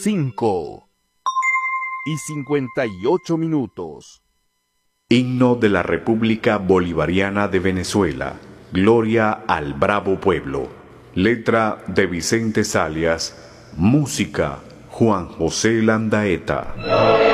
5:58. Himno de la República Bolivariana de Venezuela. Gloria al bravo pueblo. Letra de Vicente Zalias. Música Juan José Landaeta.